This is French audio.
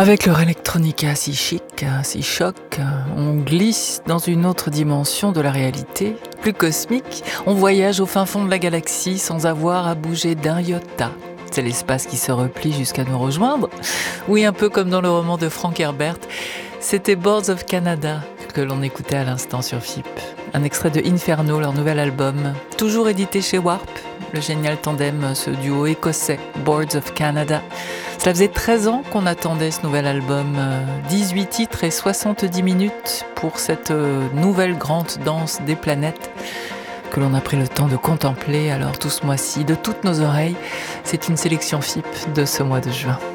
Avec leur electronica si chic, si choc, on glisse dans une autre dimension de la réalité, plus cosmique. On voyage au fin fond de la galaxie sans avoir à bouger d'un iota. C'est l'espace qui se replie jusqu'à nous rejoindre. Oui, un peu comme dans le roman de Frank Herbert. C'était Boards of Canada que l'on écoutait à l'instant sur FIP. Un extrait de Inferno, leur nouvel album, toujours édité chez Warp. Le génial tandem, ce duo écossais, Boards of Canada. Cela faisait 13 ans qu'on attendait ce nouvel album, 18 titres et 70 minutes pour cette nouvelle grande danse des planètes que l'on a pris le temps de contempler alors tout ce mois-ci, de toutes nos oreilles. C'est une sélection FIP de ce mois de juin.